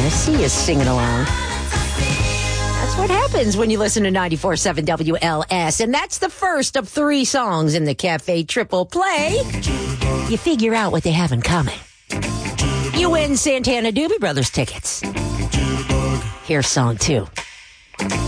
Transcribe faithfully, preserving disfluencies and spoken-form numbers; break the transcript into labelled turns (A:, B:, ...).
A: I see you singing along. That's what happens when you listen to ninety-four point seven W L S. And that's the first of three songs in the Cafe Triple Play. You figure out what they have in common. You win Santana Doobie Brothers tickets. Here's song two.